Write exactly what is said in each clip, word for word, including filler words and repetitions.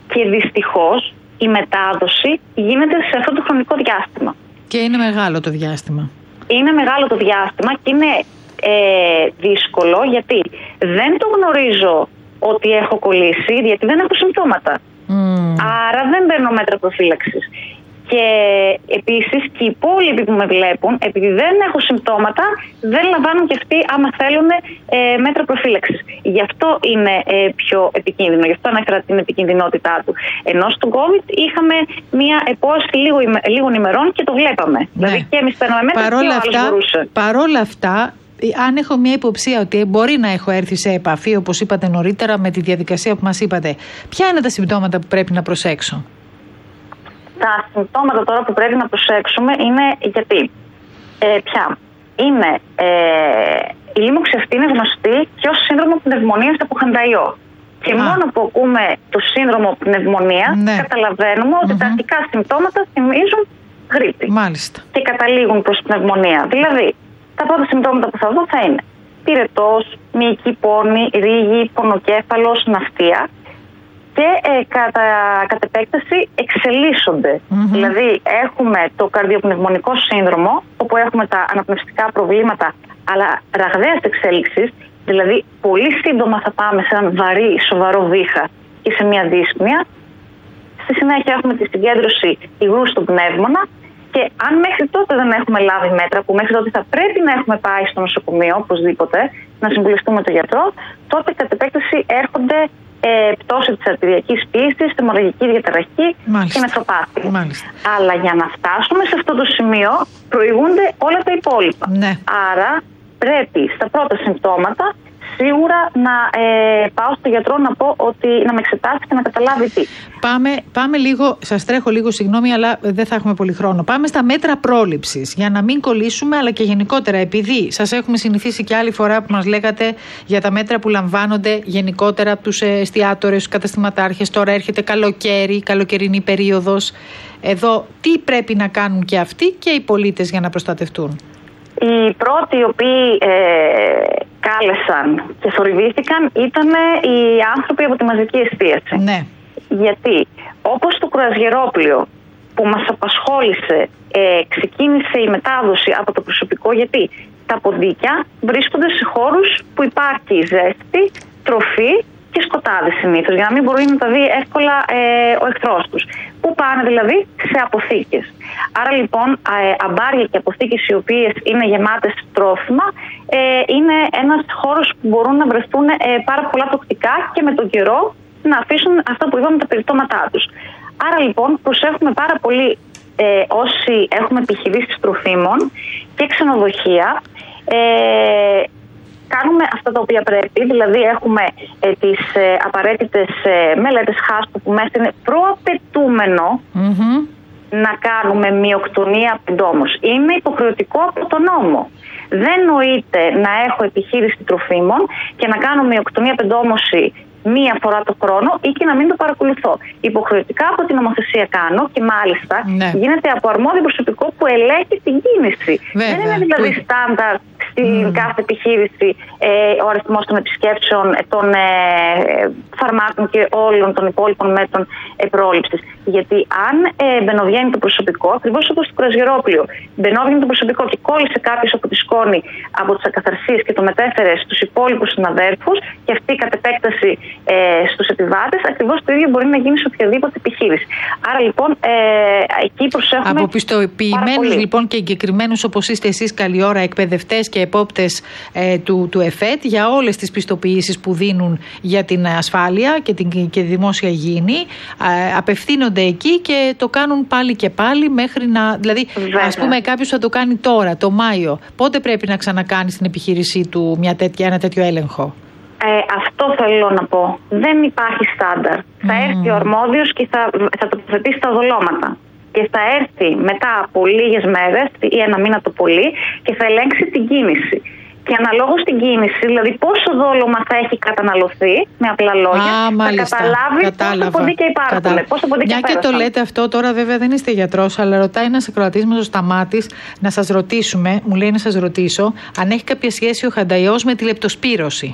Και δυστυχώς η μετάδοση γίνεται σε αυτό το χρονικό διάστημα. Και είναι μεγάλο το διάστημα. Είναι μεγάλο το διάστημα και είναι ε, δύσκολο γιατί δεν το γνωρίζω ότι έχω κολλήσει, γιατί δεν έχω συμπτώματα. Mm. Άρα δεν παίρνω μέτρα προφύλαξης. Και επίσης και οι υπόλοιποι που με βλέπουν, επειδή δεν έχω συμπτώματα, δεν λαμβάνουν και αυτοί, άμα θέλουν, ε, μέτρα προφύλαξης. Γι' αυτό είναι ε, πιο επικίνδυνο, γι' αυτό ανέφερα την επικινδυνότητά του. Ενώ στον COVID είχαμε μια επόση λίγο, λίγων ημερών και το βλέπαμε. Ναι. Δηλαδή και εμείς παίρναμε μέτρα και ο άλλος μπορούσε. Παρόλα αυτά, αν έχω μια υποψία ότι μπορεί να έχω έρθει σε επαφή, όπως είπατε νωρίτερα, με τη διαδικασία που μας είπατε, ποια είναι τα συμπτώματα που πρέπει να προσέξω? Τα συμπτώματα τώρα που πρέπει να προσέξουμε είναι γιατί. Ε, ποια. Είναι ε, η λίμωξη αυτή είναι γνωστή και ως σύνδρομο πνευμονίας από χανταϊό. Και Α. μόνο που ακούμε το σύνδρομο πνευμονία, ναι. καταλαβαίνουμε ότι mm-hmm. τα αρχικά συμπτώματα θυμίζουν γρίπη. Μάλιστα. Και καταλήγουν προς πνευμονία. Δηλαδή, τα πρώτα συμπτώματα που θα δω θα είναι πυρετός, μυϊκή πόνη, ρίγη, πονοκέφαλος, ναυτία. Και ε, κατά, κατά επέκταση εξελίσσονται. Mm-hmm. Δηλαδή έχουμε το καρδιοπνευμονικό σύνδρομο, όπου έχουμε τα αναπνευστικά προβλήματα, αλλά ραγδαίας εξέλιξης, δηλαδή πολύ σύντομα θα πάμε σε έναν βαρύ, σοβαρό βήχα και σε μια δύσπνοια. Στη συνέχεια έχουμε τη συγκέντρωση υγρού στον πνεύμονα και αν μέχρι τότε δεν έχουμε λάβει μέτρα, που μέχρι τότε θα πρέπει να έχουμε πάει στο νοσοκομείο, οπωσδήποτε, να συμβουλευτούμε τον γιατρό, τότε κατά επέκταση έρχονται Ε, πτώση της αρτηριακής πίεσης, θερμολογική διαταραχή Μάλιστα. και νεφροπάθεια. Μάλιστα. Αλλά για να φτάσουμε σε αυτό το σημείο προηγούνται όλα τα υπόλοιπα. Ναι. Άρα πρέπει στα πρώτα συμπτώματα σίγουρα να ε, πάω στο γιατρό να πω ότι να με εξετάσει και να καταλάβει τι. Πάμε, πάμε λίγο, σας τρέχω λίγο, συγγνώμη, αλλά δεν θα έχουμε πολύ χρόνο. Πάμε στα μέτρα πρόληψης για να μην κολλήσουμε, αλλά και γενικότερα, επειδή σας έχουμε συνηθίσει και άλλη φορά που μας λέγατε για τα μέτρα που λαμβάνονται γενικότερα από τους εστιατόρες, τους καταστηματάρχες. Τώρα έρχεται καλοκαίρι, καλοκαιρινή περίοδος. Εδώ τι πρέπει να κάνουν και αυτοί και οι πολίτες για να προστατευτούν? Οι πρώτοι οι οποίοι ε, κάλεσαν και θορυβήθηκαν ήταν οι άνθρωποι από τη μαζική εστίαση. Ναι. Γιατί όπως το κρουαζιερόπλοιο που μας απασχόλησε, ε, ξεκίνησε η μετάδοση από το προσωπικό, γιατί τα ποντίκια βρίσκονται σε χώρους που υπάρχει ζέστη, τροφή και σκοτάδι συνήθως, για να μην μπορεί να τα δει εύκολα ε, ο εχθρός τους. Πού πάνε δηλαδή? Σε αποθήκες. Άρα λοιπόν ε, αμπάρια και αποθήκες οι οποίες είναι γεμάτες τρόφιμα ε, είναι ένας χώρος που μπορούν να βρεθούν ε, πάρα πολλά τοξικά και με τον καιρό να αφήσουν αυτό που είπαμε, τα περιτώματά τους. Άρα λοιπόν προσέχουμε πάρα πολύ ε, όσοι έχουμε επιχειρήσεις τροφίμων και ξενοδοχεία, ε, κάνουμε αυτά τα οποία πρέπει, δηλαδή έχουμε ε, τις ε, απαραίτητες ε, μελέτες χάστου που μέσα είναι προαπαιτούμενο mm-hmm. να κάνουμε μυοκτονία πεντόμως. Είναι υποχρεωτικό από τον νόμο. Δεν νοείται να έχω επιχείρηση τροφίμων και να κάνω μυοκτονία πεντόμωση μία φορά το χρόνο ή και να μην το παρακολουθώ. Υποχρεωτικά από την νομοθεσία κάνω και μάλιστα ναι. γίνεται από αρμόδιο προσωπικό που ελέγχει την κίνηση. Βέβαια. Δεν είναι δηλαδή που... στάνταρ στην mm. κάθε επιχείρηση ε, ο αριθμός των επισκέψεων, ε, των ε, φαρμάκων και όλων των υπόλοιπων μέτρων ε, πρόληψης. Γιατί αν ε, μπαινοβγαίνει το προσωπικό, ακριβώς όπως στο κρουαζιερόπλοιο, μπαινοβγαίνει το προσωπικό και κόλλησε κάποιος από τη σκόνη, από τις ακαθαρσίες και το μετέφερε στους υπόλοιπους συναδέλφους και αυτή κατ' επέκταση ε, στους επιβάτες, ακριβώς το ίδιο μπορεί να γίνει σε οποιαδήποτε επιχείρηση. Άρα λοιπόν ε, εκεί προσέχουμε. Από πιστοποιημένους λοιπόν και εγκεκριμένους όπως είστε εσείς καλή ώρα εκπαιδευτές και επόπτες ε, του, του ΕΦΕΤ για όλες τις πιστοποιήσεις που δίνουν για την ασφάλεια και την και τη δημόσια υγιεινή, ε, απευθύνονται εκεί και το κάνουν πάλι και πάλι μέχρι να. Δηλαδή, Βέβαια. ας πούμε, κάποιος θα το κάνει τώρα, το Μάιο. Πότε πρέπει να ξανακάνει στην επιχείρησή του μια τέτοια, ένα τέτοιο έλεγχο? Ε, αυτό θέλω να πω. Δεν υπάρχει στάνταρ. Mm. Θα έρθει ο αρμόδιος και θα, θα τοποθετήσει τα δολώματα. Και θα έρθει μετά από λίγες μέρες ή ένα μήνα το πολύ και θα ελέγξει την κίνηση. Και αναλόγως την κίνηση, δηλαδή πόσο δόλωμα θα έχει καταναλωθεί, με απλά λόγια, Α, θα μάλιστα. καταλάβει πόσα ποντίκια υπάρχουν. Κατα... Πόσα ποντίκια Μια και το λέτε αυτό, τώρα βέβαια δεν είστε γιατρός, αλλά ρωτάει ένας ακροατής μας ο Σταμάτης να σας ρωτήσουμε, μου λέει να σας ρωτήσω, αν έχει κάποια σχέση ο χανταϊός με τη λεπτοσπύρωση.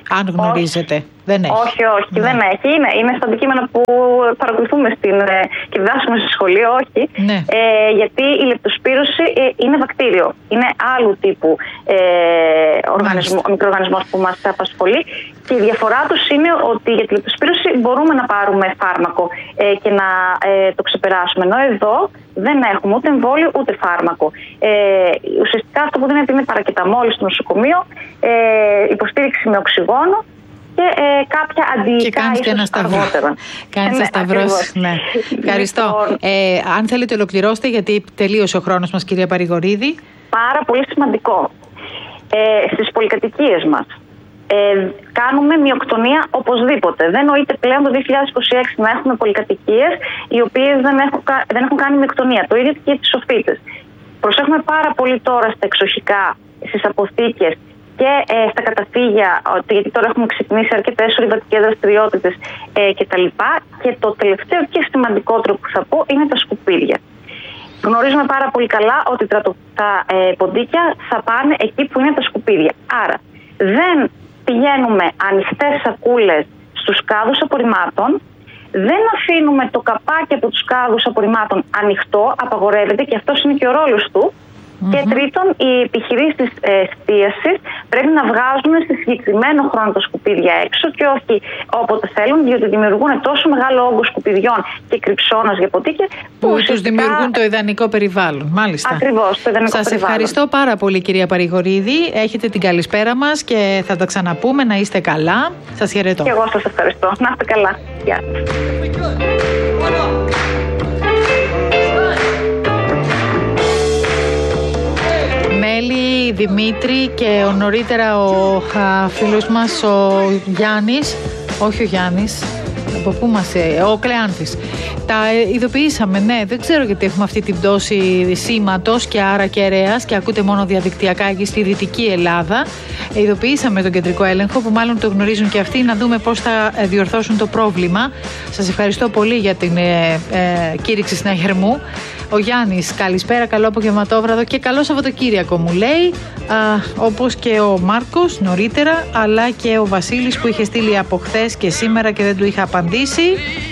Αν γνωρίζετε. Όχι. Δεν έχει. Όχι, όχι, ναι. δεν έχει. Είναι, είναι στα αντικείμενα που παρακολουθούμε στην, και διδάσκουμε στο σχολείο, όχι. Ναι. Ε, γιατί η λεπτοσπύρωση ε, είναι βακτήριο. Είναι άλλου τύπου ε, οργανισμό, μικροοργανισμός που μας απασχολεί. Και η διαφορά τους είναι ότι για τη λεπτοσπύρωση μπορούμε να πάρουμε φάρμακο ε, και να ε, το ξεπεράσουμε. Ενώ εδώ δεν έχουμε ούτε εμβόλιο ούτε φάρμακο. Ε, ουσιαστικά αυτό που δίνεται είναι παρακεταμόλη στο νοσοκομείο, ε, υποστήριξη με οξυγόνο και ε, κάποια αντιϊκά ίσως αργότερα. Κάνεις ένα σταυρό. Ναι. Ευχαριστώ. Λοιπόν, ε, αν θέλετε ολοκληρώστε, γιατί τελείωσε ο χρόνος μας, κυρία Παρηγορίδη. Πάρα πολύ σημαντικό. Ε, στις πολυκατοικίες μας ε, κάνουμε μειοκτονία οπωσδήποτε. Δεν νοείται πλέον το δύο χιλιάδες είκοσι έξι να έχουμε πολυκατοικίες οι οποίες δεν έχουν, δεν έχουν κάνει μειοκτονία. Το ίδιο και για τις σοφίτες. Προσέχουμε πάρα πολύ τώρα στα εξοχικά, στις αποθήκες και ε, στα καταφύγια, γιατί τώρα έχουμε ξεκινήσει αρκετές ορειβατικές δραστηριότητες ε, κτλ. Και το τελευταίο και σημαντικότερο που θα πω είναι τα σκουπίδια. Γνωρίζουμε πάρα πολύ καλά ότι τα, τα ε, ποντίκια θα πάνε εκεί που είναι τα σκουπίδια. Άρα δεν πηγαίνουμε ανοιχτές σακούλες στους κάδους απορριμμάτων, δεν αφήνουμε το καπάκι από τους κάδους απορριμμάτων ανοιχτό, απαγορεύεται και αυτός είναι και ο ρόλος του. Mm-hmm. Και τρίτον, οι επιχειρήσεις εστίασης πρέπει να βγάζουν σε συγκεκριμένο χρόνο τα σκουπίδια έξω και όχι όποτε θέλουν, διότι δημιουργούν τόσο μεγάλο όγκο σκουπιδιών και κρυψώνας για ποτίκια που, που ουσιαστικά τους δημιουργούν το ιδανικό περιβάλλον. Μάλιστα. Ακριβώς, το ιδανικό Σας περιβάλλον. ευχαριστώ πάρα πολύ, κυρία Παρηγορίδη. Έχετε την καλησπέρα μας και θα τα ξαναπούμε. Να είστε καλά. Σας χαιρετώ. Και εγώ σας ευχαριστώ. Να είστε καλά. Γεια σας. Μέλη, Δημήτρη και ο νωρίτερα ο α, φίλος μας ο Γιάννης, όχι ο Γιάννης, από πού μας, ε, ο Κλεάνθης. Τα ειδοποιήσαμε, ναι, δεν ξέρω γιατί έχουμε αυτή την πτώση σήματος και άρα κεραίας και ακούτε μόνο διαδικτυακά εκεί στη Δυτική Ελλάδα. Ειδοποιήσαμε τον κεντρικό έλεγχο που μάλλον το γνωρίζουν και αυτοί, να δούμε πώς θα διορθώσουν το πρόβλημα. Σας ευχαριστώ πολύ για την ε, ε, κήρυξη συναγερμού. Ο Γιάννης, καλησπέρα, καλό απογευματόβραδο και καλό Σαββατοκύριακο μου λέει, α, όπως και ο Μάρκος νωρίτερα, αλλά και ο Βασίλης που είχε στείλει από χθες και σήμερα και δεν του είχα απαντήσει.